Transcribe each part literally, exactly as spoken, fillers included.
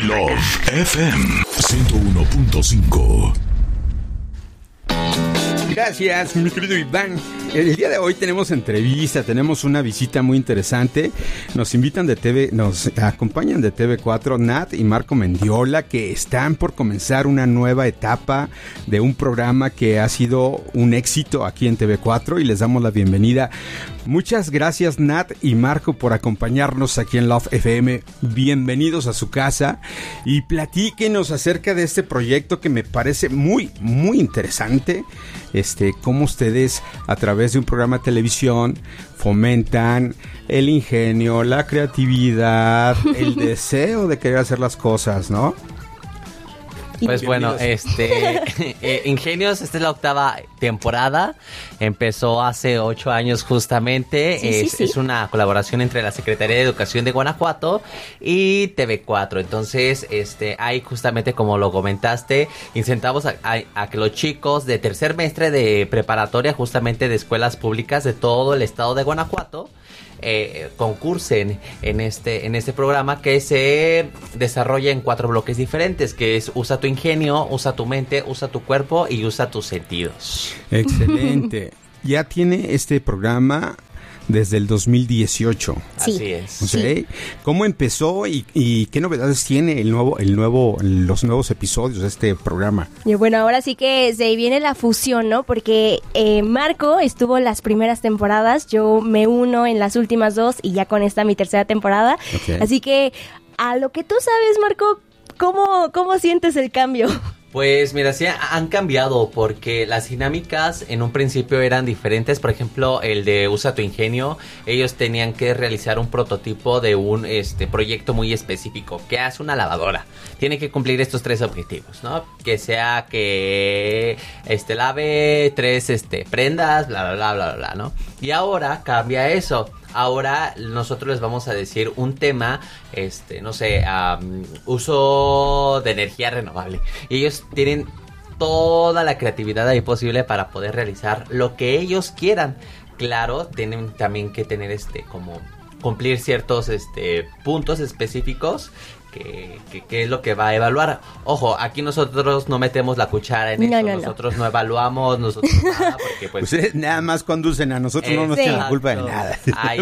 Love F M ciento uno punto cinco. Gracias, mi querido Iván. El día de hoy tenemos entrevista, tenemos una visita muy interesante. Nos invitan de T V, nos acompañan de T V cuatro Nat y Marco Mendiola, que están por comenzar una nueva etapa de un programa que ha sido un éxito aquí en T V cuatro y les damos la bienvenida. Muchas gracias, Nat y Marco, por acompañarnos aquí en Love F M. Bienvenidos a su casa y platíquenos acerca de este proyecto que me parece muy, muy interesante. Este, cómo ustedes a través de un programa de televisión fomentan el ingenio, la creatividad, el deseo de querer hacer las cosas, ¿no? Pues bueno, este eh, Ingenios, esta es la octava temporada, empezó hace ocho años justamente, sí, es, sí, sí. es una colaboración entre la Secretaría de Educación de Guanajuato y T V cuatro, entonces este ahí justamente como lo comentaste, intentamos a, a, a que los chicos de tercer semestre de preparatoria justamente de escuelas públicas de todo el estado de Guanajuato Eh, concursen en este en este programa que se desarrolla en cuatro bloques diferentes, que es usa tu ingenio, usa tu mente, usa tu cuerpo y usa tus sentidos. Excelente. Ya tiene este programa desde el dos mil dieciocho. Sí. Así es. ¿Okay? Sí. ¿Cómo empezó y, y qué novedades tiene el nuevo, el nuevo, los nuevos episodios de este programa? Y bueno, ahora sí que se viene la fusión, ¿no? Porque eh, Marco estuvo en las primeras temporadas, yo me uno en las últimas dos y ya con esta mi tercera temporada. Okay. Así que a lo que tú sabes, Marco, ¿cómo, cómo sientes el cambio? Pues mira, sí han cambiado porque las dinámicas en un principio eran diferentes. Por ejemplo, el de Usa tu Ingenio, ellos tenían que realizar un prototipo de un este proyecto muy específico. ¿Qué hace una lavadora? Tiene que cumplir estos tres objetivos, ¿no? Que sea que este lave tres este prendas, bla, bla, bla, bla, bla, ¿no? Y ahora cambia eso. Ahora nosotros les vamos a decir un tema, este, no sé, um, uso de energía renovable. Y ellos tienen toda la creatividad ahí posible para poder realizar lo que ellos quieran. Claro, tienen también que tener este, como cumplir ciertos este puntos específicos. Que, que, que es lo que va a evaluar. Ojo, aquí nosotros no metemos la cuchara en no, eso, no, nosotros no. no evaluamos, nosotros nada, porque pues... Ustedes nada más conducen, a nosotros eh, no nos sí. tienen la culpa de nada. Ahí,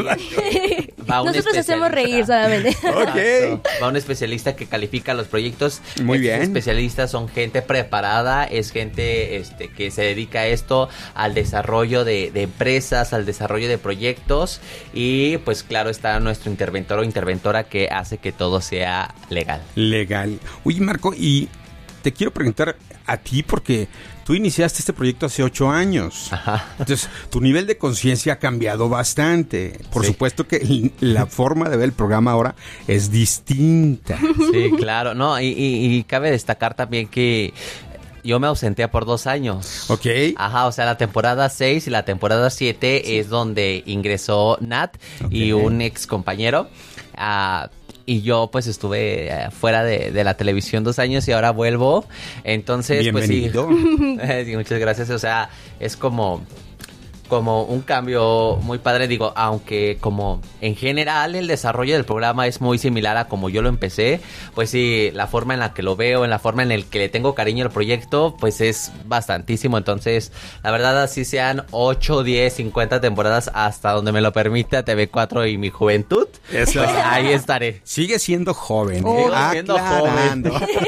va un nosotros hacemos reír solamente. Ok. Va un especialista que califica los proyectos. Muy Estos bien. especialistas son gente preparada, es gente este que se dedica a esto, al desarrollo de, de empresas, al desarrollo de proyectos y pues claro está nuestro interventor o interventora que hace que todo sea legal. Legal. Oye, Marco, y te quiero preguntar a ti porque tú iniciaste este proyecto hace ocho años. Ajá. Entonces, tu nivel de conciencia ha cambiado bastante. Por sí. supuesto que la forma de ver el programa ahora es distinta. Sí, claro. No, y, y, y cabe destacar también que yo me ausenté por dos años. Ok. Ajá, o sea, la temporada seis y la temporada siete sí. es donde ingresó Nat okay. y un ex compañero. Uh, Y yo pues estuve uh, fuera de, de la televisión dos años y ahora vuelvo. Entonces, bienvenido. Pues sí. sí, muchas gracias. O sea, es como... como un cambio muy padre, digo, aunque como en general el desarrollo del programa es muy similar a como yo lo empecé, pues sí, la forma en la que lo veo, en la forma en la que le tengo cariño al proyecto, pues es bastantísimo, entonces, la verdad, así sean ocho, diez, cincuenta temporadas hasta donde me lo permita T V cuatro y mi juventud, eso. Pues ahí estaré. Sigue siendo joven, oh, ¿eh? Sigue siendo joven.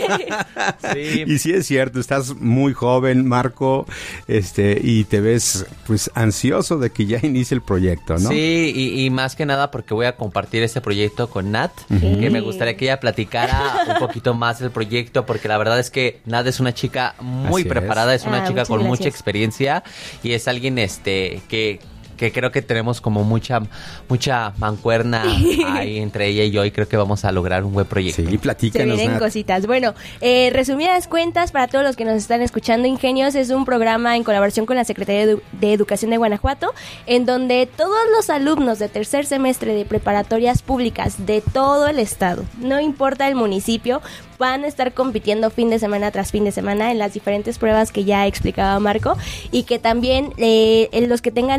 Sí. Y sí es cierto, estás muy joven, Marco, este, y te ves, pues, ansioso de que ya inicie el proyecto, ¿no? Sí, y, y más que nada porque voy a compartir este proyecto con Nat, uh-huh. que me gustaría que ella platicara un poquito más del proyecto, porque la verdad es que Nat es una chica muy Así preparada, es, es una ah, chica con gracias. mucha experiencia y es alguien este que... que creo que tenemos como mucha mucha mancuerna ahí entre ella y yo y creo que vamos a lograr un buen proyecto. Sí, platícanos. Se vienen Nat. cositas. Bueno, eh, resumidas cuentas, para todos los que nos están escuchando, Ingenios es un programa en colaboración con la Secretaría de, Edu- de Educación de Guanajuato, en donde todos los alumnos de tercer semestre de preparatorias públicas de todo el estado, no importa el municipio, van a estar compitiendo fin de semana tras fin de semana en las diferentes pruebas que ya explicaba Marco, y que también eh, los que tengan la mayor cantidad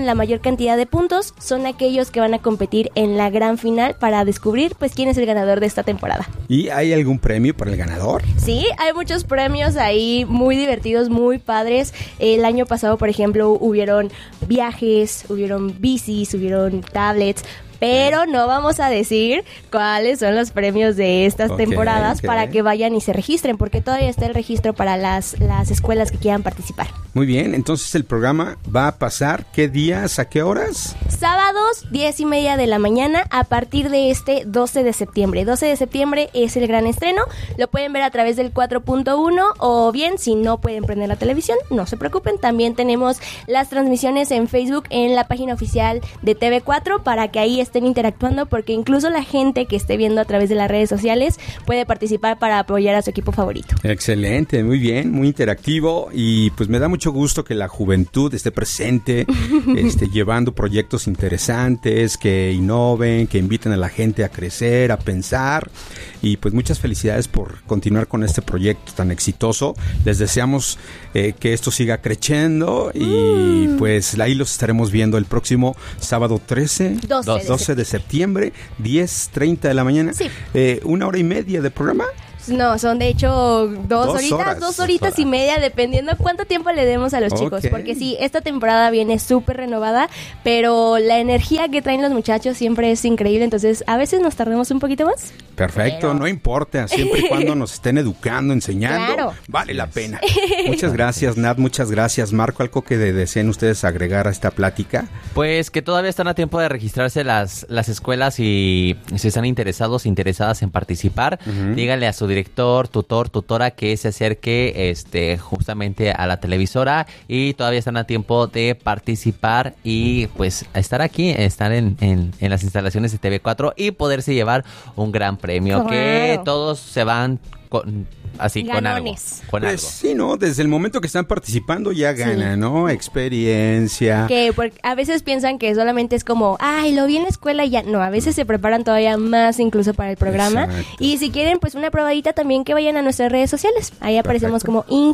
cantidad de puntos son aquellos que van a competir en la gran final para descubrir pues quién es el ganador de esta temporada. ¿Y hay algún premio para el ganador? Sí, hay muchos premios ahí muy divertidos, muy padres. El año pasado, por ejemplo, hubieron viajes, hubieron bicis, hubieron tablets. Pero no vamos a decir cuáles son los premios de estas okay, temporadas okay. para que vayan y se registren, porque todavía está el registro para las, las escuelas que quieran participar. Muy bien, entonces el programa va a pasar, ¿qué días, a qué horas? Sábados, diez y media de la mañana, a partir de este doce de septiembre. doce de septiembre es el gran estreno, lo pueden ver a través del cuatro punto uno, o bien, si no pueden prender la televisión, no se preocupen, también tenemos las transmisiones en Facebook, en la página oficial de T V cuatro, para que ahí estén interactuando, porque incluso la gente que esté viendo a través de las redes sociales puede participar para apoyar a su equipo favorito. Excelente, muy bien, muy interactivo, y pues me da mucho gusto que la juventud esté presente, este, llevando proyectos interesantes, que innoven, que inviten a la gente a crecer, a pensar, y pues muchas felicidades por continuar con este proyecto tan exitoso. Les deseamos eh, que esto siga creciendo, y mm. pues ahí los estaremos viendo el próximo sábado trece, doce de septiembre, diez treinta de la mañana. Sí. Eh, una hora y media de programa. No, son de hecho dos, dos horitas, horas, dos horitas dos y media, dependiendo cuánto tiempo le demos a los okay. chicos, porque sí, esta temporada viene súper renovada, pero la energía que traen los muchachos siempre es increíble, entonces a veces nos tardamos un poquito más. Perfecto, pero... no importa, siempre y cuando nos estén educando, enseñando, claro. vale la pena. Muchas gracias, Nat, muchas gracias. Marco, ¿algo que deseen ustedes agregar a esta plática? Pues que todavía están a tiempo de registrarse las, las escuelas, y si están interesados, interesadas en participar, uh-huh. díganle a su director, tutor, tutora que se acerque este justamente a la televisora, y todavía están a tiempo de participar y pues estar aquí, estar en, en, en las instalaciones de T V cuatro y poderse llevar un gran premio, claro. que todos se van con, así Ganones. con algo. Con pues algo. Sí, ¿no? Desde el momento que están participando ya ganan, sí. ¿no? Experiencia. Que porque a veces piensan que solamente es como, ay, lo vi en la escuela y ya. No, a veces se preparan todavía más incluso para el programa. Exacto. Y si quieren, pues una probadita también, que vayan a nuestras redes sociales. Ahí aparecemos Perfecto. como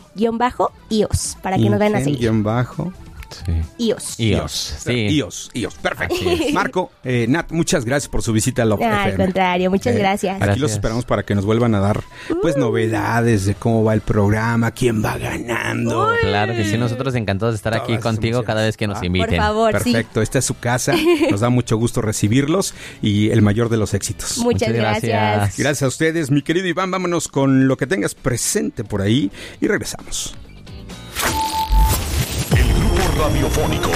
Ingen-ios, para que Ingen nos vean así. Ingen-bajo. Sí. iOS. iOS. Sí. iOS. iOS. Perfecto. Marco, eh, Nat, muchas gracias por su visita a Love ah, F M. Al contrario, muchas eh, gracias. Aquí gracias. los esperamos para que nos vuelvan a dar pues uh. novedades de cómo va el programa, quién va ganando. Uy. Claro que sí, nosotros encantados de estar Todas aquí contigo cada vez que nos inviten. Por favor, Perfecto, sí. esta es su casa. Nos da mucho gusto recibirlos y el mayor de los éxitos. Muchas, muchas gracias. gracias. Gracias a ustedes, mi querido Iván. Vámonos con lo que tengas presente por ahí y regresamos. Radiofónico.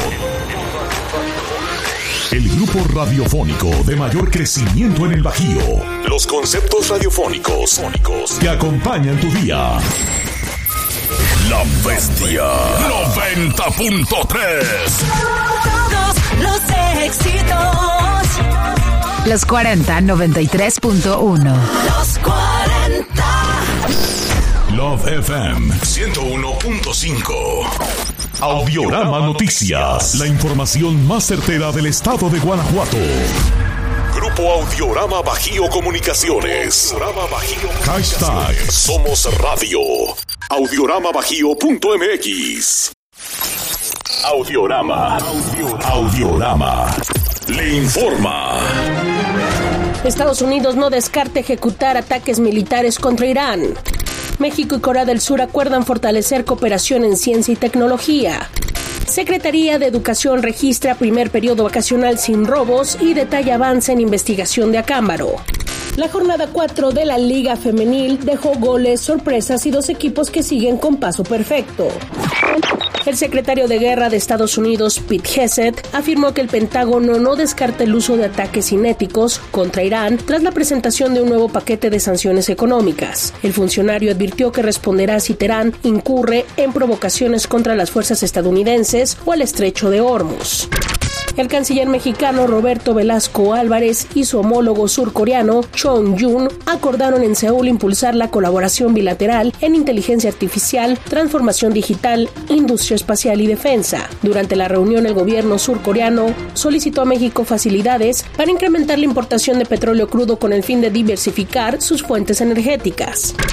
El grupo radiofónico de mayor crecimiento en el Bajío. Los conceptos radiofónicos que acompañan tu día. La Bestia noventa punto tres. Todos los éxitos. Los cuarenta noventa y tres punto uno. Los cuarenta. Love F M ciento uno punto cinco. Audiorama Noticias, la información más certera del estado de Guanajuato. Grupo Audiorama Bajío Comunicaciones. Audiorama Bajío. Hashtag Somos Radio. Audiorama Bajío punto M X. Audiorama. Audiorama. Le informa. Estados Unidos no descarta ejecutar ataques militares contra Irán. México y Corea del Sur acuerdan fortalecer cooperación en ciencia y tecnología. Secretaría de Educación registra primer periodo vacacional sin robos y detalla avance en investigación de Acámbaro. La jornada cuatro de la Liga Femenil dejó goles, sorpresas y dos equipos que siguen con paso perfecto. El secretario de Guerra de Estados Unidos, Pete Hegseth, afirmó que el Pentágono no descarta el uso de ataques cinéticos contra Irán tras la presentación de un nuevo paquete de sanciones económicas. El funcionario advirtió que responderá si Teherán incurre en provocaciones contra las fuerzas estadounidenses o el estrecho de Hormuz. El canciller mexicano Roberto Velasco Álvarez y su homólogo surcoreano Chon Yun acordaron en Seúl impulsar la colaboración bilateral en inteligencia artificial, transformación digital, industria espacial y defensa. Durante la reunión, el gobierno surcoreano solicitó a México facilidades para incrementar la importación de petróleo crudo con el fin de diversificar sus fuentes energéticas.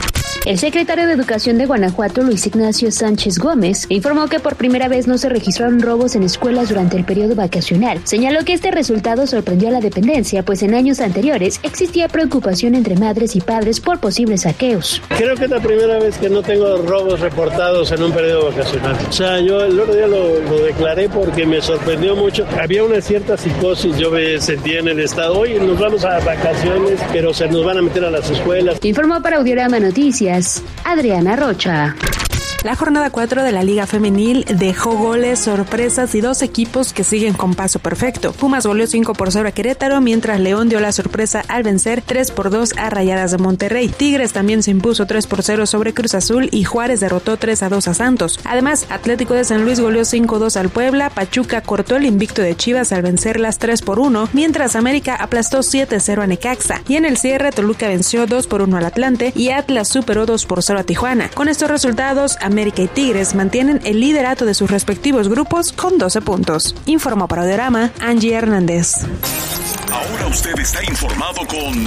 El secretario de Educación de Guanajuato, Luis Ignacio Sánchez Gómez, informó que por primera vez no se registraron robos en escuelas durante el periodo vacacional. Señaló que este resultado sorprendió a la dependencia, pues en años anteriores existía preocupación entre madres y padres por posibles saqueos. Creo que es la primera vez que no tengo robos reportados en un periodo vacacional. O sea, yo el otro día lo, lo declaré porque me sorprendió mucho. Había una cierta psicosis, yo me sentía en el estado. Hoy nos vamos a vacaciones, pero se nos van a meter a las escuelas. Informó para Audiorama Noticias, Adriana Rocha. La jornada cuatro de la Liga Femenil dejó goles, sorpresas y dos equipos que siguen con paso perfecto. Pumas goleó cinco por cero a Querétaro, mientras León dio la sorpresa al vencer tres por dos a Rayadas de Monterrey. Tigres también se impuso tres por cero sobre Cruz Azul y Juárez derrotó tres a dos a Santos. Además, Atlético de San Luis goleó cinco dos al Puebla, Pachuca cortó el invicto de Chivas al vencerlas tres por uno, mientras América aplastó siete cero a Necaxa. Y en el cierre, Toluca venció dos por uno al Atlante y Atlas superó dos por cero a Tijuana. Con estos resultados, América y Tigres mantienen el liderato de sus respectivos grupos con doce puntos. Informó para Audiorama, Angie Hernández. Ahora usted está informado con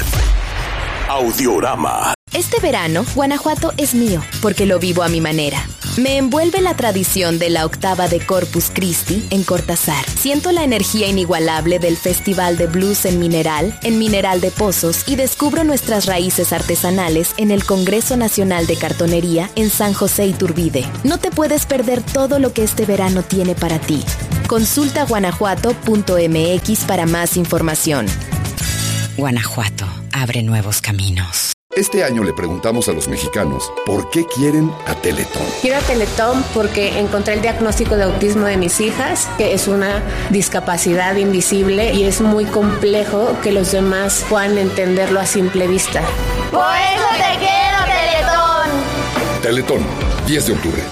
Audiorama. Este verano, Guanajuato es mío, porque lo vivo a mi manera. Me envuelve la tradición de la octava de Corpus Christi en Cortázar. Siento la energía inigualable del Festival de Blues en Mineral, en Mineral de Pozos, y descubro nuestras raíces artesanales en el Congreso Nacional de Cartonería en San José Iturbide. No te puedes perder todo lo que este verano tiene para ti. Consulta guanajuato punto m x para más información. Guanajuato abre nuevos caminos. Este año le preguntamos a los mexicanos por qué quieren a Teletón. Quiero a Teletón porque encontré el diagnóstico de autismo de mis hijas, que es una discapacidad invisible y es muy complejo que los demás puedan entenderlo a simple vista. ¡Por eso te quiero, Teletón! Teletón, diez de octubre.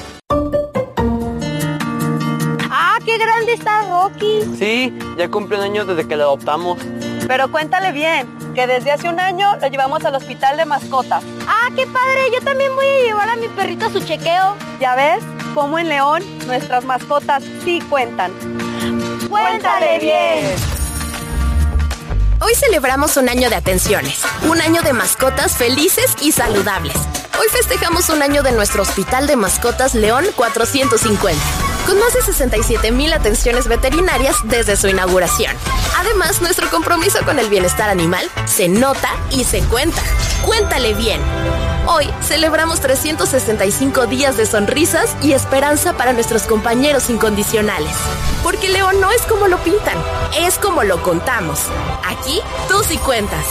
¡Ah, qué grande está Rocky! Sí, ya cumple un año desde que lo adoptamos. Pero cuéntale bien, que desde hace un año lo llevamos al hospital de mascotas. ¡Ah, qué padre! Yo también voy a llevar a mi perrito a su chequeo. ¿Ya ves? Como en León, nuestras mascotas sí cuentan. ¡Cuéntale bien! Hoy celebramos un año de atenciones, un año de mascotas felices y saludables. Hoy festejamos un año de nuestro Hospital de Mascotas León cuatrocientos cincuenta, con más de sesenta y siete mil atenciones veterinarias desde su inauguración. Además, nuestro compromiso con el bienestar animal se nota y se cuenta. ¡Cuéntale bien! Hoy celebramos trescientos sesenta y cinco días de sonrisas y esperanza para nuestros compañeros incondicionales. Porque León no es como lo pintan, es como lo contamos. Aquí, tú sí cuentas.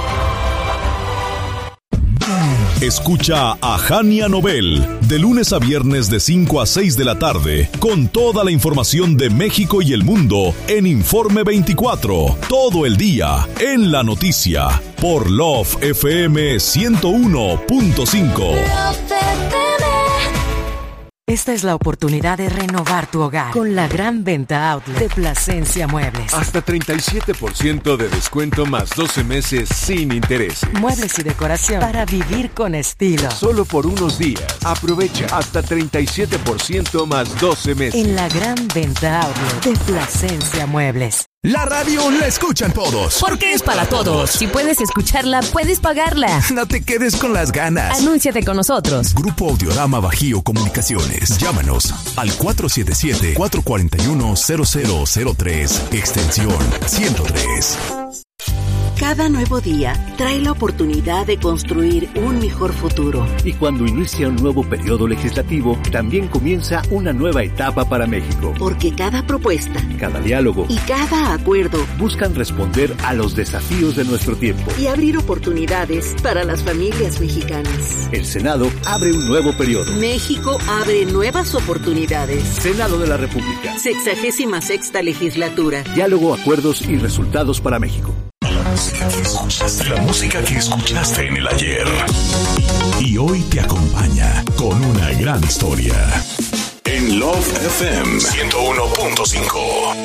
Escucha a Jania Nobel de lunes a viernes de cinco a seis de la tarde con toda la información de México y el mundo en Informe veinticuatro, todo el día en la noticia por Love F M ciento uno punto cinco. Esta es la oportunidad de renovar tu hogar con la gran venta outlet de Plasencia Muebles. Hasta treinta y siete por ciento de descuento más doce meses sin intereses. Muebles y decoración para vivir con estilo. Solo por unos días. Aprovecha hasta treinta y siete por ciento más doce meses. En la gran venta outlet de Plasencia Muebles. La radio la escuchan todos. Porque es para todos. Si puedes escucharla, puedes pagarla. No te quedes con las ganas. Anúnciate con nosotros. Grupo Audiorama Bajío Comunicaciones. Llámanos al cuatro siete siete, cuatro cuatro uno, cero cero cero tres, extensión ciento tres. Cada nuevo día trae la oportunidad de construir un mejor futuro. Y cuando inicia un nuevo periodo legislativo, también comienza una nueva etapa para México. Porque cada propuesta, cada diálogo y cada acuerdo buscan responder a los desafíos de nuestro tiempo y abrir oportunidades para las familias mexicanas. El Senado abre un nuevo periodo. México abre nuevas oportunidades. Senado de la República. Sexagésima sexta legislatura. Diálogo, acuerdos y resultados para México. La música que escuchaste en el ayer y hoy te acompaña con una gran historia en Love F M ciento uno punto cinco.